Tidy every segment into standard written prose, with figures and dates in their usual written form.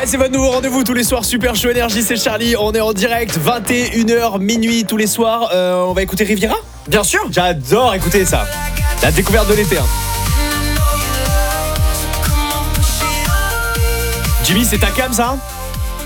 c'est votre nouveau rendez-vous tous les soirs, Super Show Énergie, c'est Charlie. On est en direct, 21h, minuit tous les soirs. On va écouter Riviera ? Bien sûr. J'adore écouter ça. La découverte de l'été. Jimmy, c'est ta cam ça ? Comment ?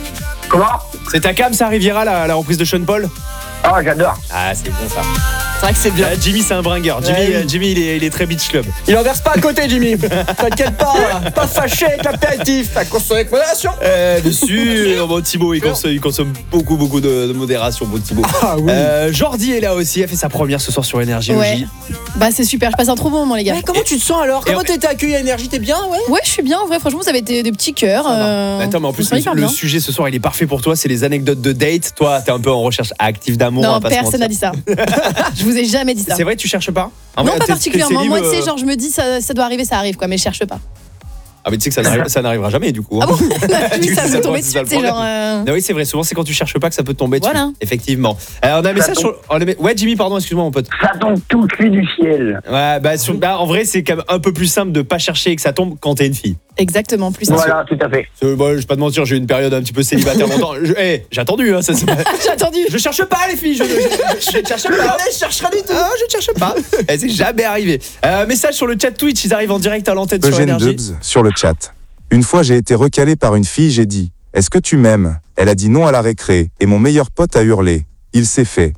C'est ta cam ça, Riviera, la reprise de Sean Paul ? Oh, j'adore. Ah, c'est bon ça. C'est vrai que c'est bien. Jimmy, c'est un bringueur. Jimmy il est très beach club. Il en verse pas à côté, Jimmy. T'inquiète pas fâché avec l'apéritif. T'as consommé avec modération. Bien sûr, bon Thibaut, il consomme beaucoup de modération, bon Thibaut. Ah oui. Jordi est là aussi, elle fait sa première ce soir sur Énergie. Ouais. Bah c'est super, je passe un trop bon moment les gars. Ouais, comment tu te sens alors ? Comment t'as été accueilli à Énergie ? T'es bien, ouais ? Ouais, je suis bien en vrai, franchement, ça avait été des petits cœurs. Attends, mais en plus, je me sens hyper le bien. sujet ce soir, il est parfait pour toi, c'est les anecdotes de date. Toi, t'es un peu en recherche active d'amour. on Non, va pas se personne n'a mentir. dit ça. Je vous ai jamais dit ça. C'est vrai, tu cherches pas ? En Non, vrai, pas t'es particulièrement. célib, Moi, tu sais, genre, je me dis, ça doit arriver, ça arrive, quoi, mais je cherche pas. Ah, mais tu sais que ça n'arrivera jamais, du coup. Ah bon Du coup, Ça c'est me tombait c'est ça dessus, le c'est genre. problème. Ah oui, c'est vrai, souvent, c'est quand tu cherches pas que ça peut te tomber dessus. Voilà. Effectivement. On a un message sur. Ouais, Jimmy, pardon, excuse-moi, mon pote. Ça tombe tout cuit du ciel. Ouais, en vrai, c'est quand même un peu plus simple de pas chercher et que ça tombe quand t'es une fille. Exactement, plus Voilà, tout à fait. Bon, je vais pas te mentir, j'ai eu une période un petit peu célibataire longtemps. J'ai attendu, hein, ça c'est pas. J'ai attendu. Je cherche pas les filles, je cherche pas. Jamais je chercherai du tout. Ah, je cherche pas. C'est jamais arrivé. Message sur le chat Twitch, ils arrivent en direct à l'antenne sur Eugène Énergie. Dubs sur le chat. Une fois, j'ai été recalé par une fille, j'ai dit « Est-ce que tu m'aimes ?» Elle a dit non à la récré, et mon meilleur pote a hurlé. Il s'est fait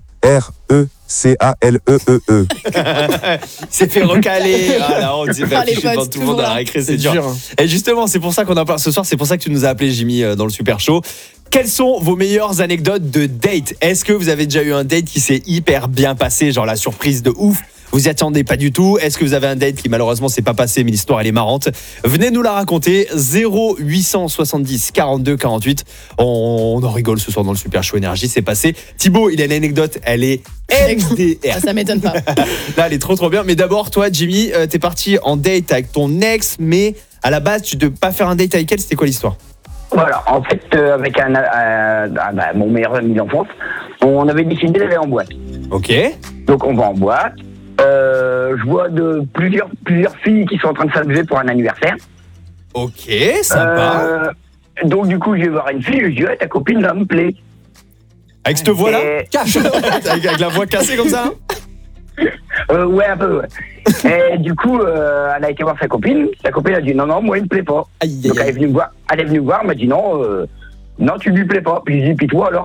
R-E-C-A-L-E-E-E. C'est fait recaler. Ah la honte, c'est fait Ah, les afficher devant potes, tout le monde à la toujours récré, c'est C'est dur. dur, hein. Et justement, c'est pour ça qu'on en parle ce soir, c'est pour ça que tu nous as appelé Jimmy dans le Super Show. Quelles sont vos meilleures anecdotes de date ? Est-ce que vous avez déjà eu un date qui s'est hyper bien passé, genre la surprise de ouf ? Vous y attendez pas du tout ? Est-ce que vous avez un date qui malheureusement s'est pas passé mais l'histoire elle est marrante ? Venez nous la raconter, 0870 42 48. On en rigole ce soir dans le Super Show Énergie, c'est passé. Thibaut, il a une anecdote, elle est MDR. Ça m'étonne pas. Là, elle est trop bien. Mais d'abord, toi, Jimmy, t'es parti en date avec ton ex, mais à la base, tu devais pas faire un date avec elle. C'était quoi l'histoire ? Voilà, en fait, avec mon meilleur ami d'enfance, on avait décidé d'aller en boîte. Ok. Donc on va en boîte. Je vois de plusieurs filles qui sont en train de s'amuser pour un anniversaire. Ok, sympa. Donc du coup, je vais voir une fille, je lui dis ta copine là me plaît. Avec cette voix-là Et- Cache avec la voix cassée comme ça. Ouais, un peu, ouais. Et du coup, elle a été voir sa copine a dit non, moi il me plaît pas. Aïe, Donc elle est venue me voir, elle m'a dit non, tu lui plais pas. Puis je dis, puis toi alors?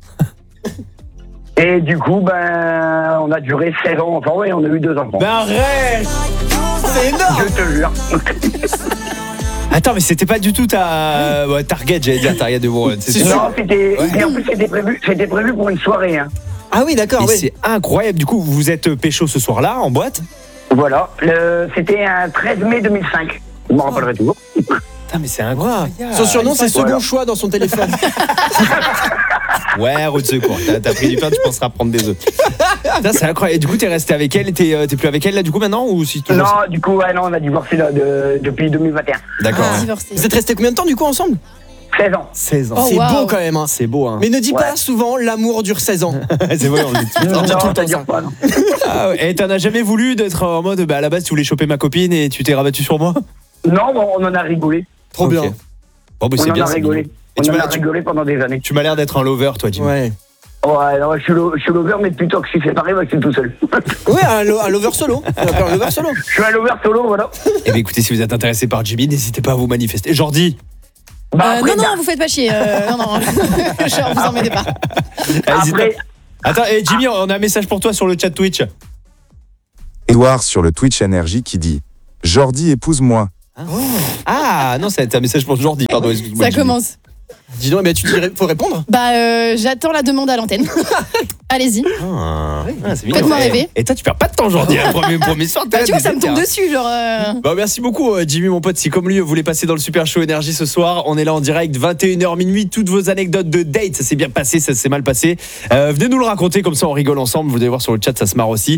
Et du coup, on a duré 16 ans enfants, ouais, on a eu 2 enfants. Ben arrête. C'est énorme. Je te jure. Attends, mais c'était pas du tout ta target, j'allais dire target de bon. C'est sûr. Non, et en plus c'était prévu pour une soirée, hein. Ah oui, d'accord, Et oui. c'est incroyable. Du coup, vous êtes pécho ce soir-là en boîte. Voilà, c'était un 13 mai 2005. Je m'en rappellerai toujours. Putain, mais c'est incroyable. Son surnom, c'est second Voilà. choix dans son téléphone. Ouais, roue de secours. T'as pris du pain, tu penseras prendre des œufs. Putain, c'est incroyable. Et du coup, t'es resté avec elle, t'es plus avec elle là du coup maintenant ou si toujours... Non, du coup, ouais, non, on a divorcé là, depuis 2021. D'accord. Ah, ouais. divorcé. Vous êtes restés combien de temps du coup ensemble ? 16 ans. 16 ans. Oh, C'est wow. beau quand même, hein. C'est beau, hein. Mais ne dis Ouais. pas souvent l'amour dure 16 ans. C'est vrai, on le dit tout le temps. On dit tout le ça temps dure ça. pas, non. Ah ouais. Et t'en as jamais voulu d'être en mode à la base tu voulais choper ma copine et tu t'es rabattu sur moi? Non, bon, on en a rigolé. Trop Ok. bien. Bon, bah, On c'est en bien. a c'est rigolé. mignon. Et On tu en m'as a l'air- rigolé pendant des années. tu m'as l'air d'être un lover, toi, Jimmy. Ouais. Ouais, non, je suis lover, mais plutôt que je suis séparé, je suis tout seul. Ouais, un lover solo. On appelle un lover solo. Je suis un lover solo, voilà. Eh bien, écoutez, si vous êtes intéressé par Jimmy, n'hésitez pas à vous manifester. Jordi, Après, non, vous faites pas chier. Non. Genre, vous en mettez pas. n'hésite après, pas. Attends, Jimmy, on a un message pour toi sur le chat Twitch. Edouard sur le Twitch Énergie qui dit « Jordi, épouse-moi ». Ah, non, c'est un message pour Jordi. Pardon, excuse-moi. Ça Jimmy. commence. Dis donc, mais tu dirais, faut répondre. J'attends la demande à l'antenne. Allez-y. Ah, c'est mignon. Faites-moi rêver. Et toi, tu perds pas de temps, Jordi. Hein, premier soir, t'es Bah, là, tu vois, t'es ça me tombe déter, hein. dessus, genre. Bah, merci beaucoup Jimmy mon pote, si comme lui vous voulez passer dans le Super Show Énergie ce soir, on est là en direct 21h minuit, toutes vos anecdotes de date, ça s'est bien passé, ça s'est mal passé, venez nous le raconter, comme ça on rigole ensemble, vous allez voir sur le chat, ça se marre aussi.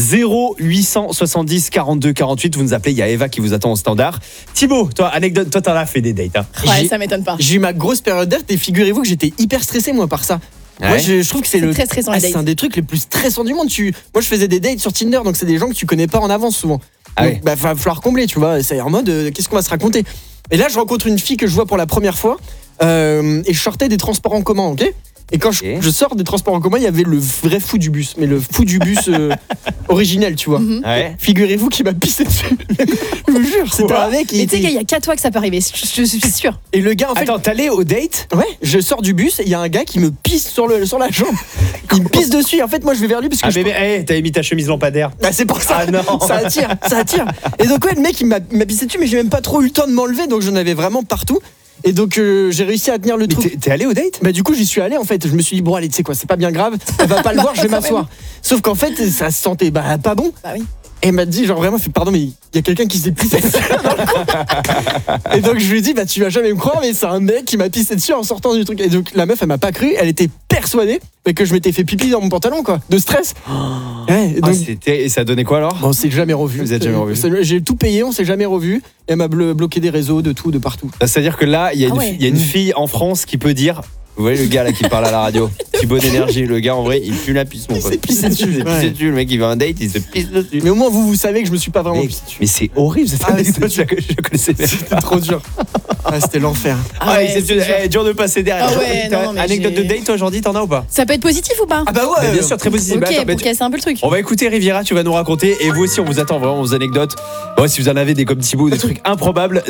0870 42 48, vous nous appelez, il y a Eva qui vous attend au standard. Thibaut, toi t'en as fait des dates, hein. Ouais, ça m'étonne pas. J'ai eu ma grosse période d'air et figurez-vous que j'étais hyper stressé moi par ça. Ouais. Moi je trouve que c'est C'est très stressant, les c'est dates. un des trucs les plus stressants du monde. Moi je faisais des dates sur Tinder, donc c'est des gens que tu connais pas en avance souvent. Ah Donc, ouais. va falloir combler, tu vois. C'est en mode qu'est-ce qu'on va se raconter. Et là je rencontre une fille que je vois pour la première fois. et je sortais des transports en commun, ok. Et quand je sors des transports en commun, il y avait le vrai fou du bus, mais le fou du bus originel, tu vois. Ouais. Figurez-vous qu'il m'a pissé dessus. Je vous jure, c'était un mec. Mais tu sais qu'il y a qu'à toi que ça peut arriver, je suis sûre. Et le gars, en fait. Attends, t'allais au date? Ouais, je sors du bus et il y a un gars qui me pisse sur la jambe. Il me pisse dessus. En fait, moi, je vais vers lui parce que. T'avais mis ta chemise lampadaire. Bah, c'est pour ça. Ah non. Ça attire. Et donc, ouais, le mec, il m'a pissé dessus, mais j'ai même pas trop eu le temps de m'enlever, donc j'en avais vraiment partout. Et donc j'ai réussi à tenir le truc. T'es allé au date? Bah du coup j'y suis allé en fait. Je me suis dit bon allez tu sais quoi, c'est pas bien grave. Elle va pas le voir, je vais m'asseoir. Sauf qu'en fait ça se sentait pas bon. Bah oui. Et elle m'a dit genre vraiment pardon mais il y a quelqu'un qui s'est pissé dessus dans le coin. Et donc je lui ai dit bah tu vas jamais me croire mais c'est un mec qui m'a pissé dessus en sortant du truc. Et donc la meuf elle m'a pas cru, elle était persuadée que je m'étais fait pipi dans mon pantalon quoi, de stress. Ouais, et donc, Et ça donnait quoi alors? on s'est jamais revu. Vous êtes jamais revu. J'ai tout payé, on s'est jamais revu. Et elle m'a bloqué des réseaux, de tout, de partout. C'est-à-dire que là, il y a une fille en France qui peut dire. Vous voyez le gars là qui parle à la radio, petit bonne énergie, le gars en vrai il pue la pisse mon pote. Il s'est pissé dessus. Il s'est pissé dessus, le mec il va à un date, il se pisse dessus. Mais au moins vous savez que je me suis pas vraiment pissé dessus. Mais c'est horrible cette anecdote, je la connaissais même. C'était trop dur. Ah, c'était l'enfer. C'est dur de passer derrière. Ah ouais, non, mais Anecdote de date toi Jordi, t'en as ou pas? Ça peut être positif ou pas? Ah bah ouais. Bien sûr, très positif. Ok, pour casser un peu le truc. On va écouter Riviera, tu vas nous raconter. Et vous aussi, on vous attend vraiment vos anecdotes. Ouais, si vous en avez des comme Thibaut, des trucs improbables.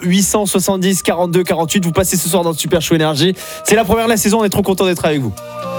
0870 42 48. Vous passez ce soir dans le Super Show Énergie. C'est la première de la saison, on est trop content d'être avec vous.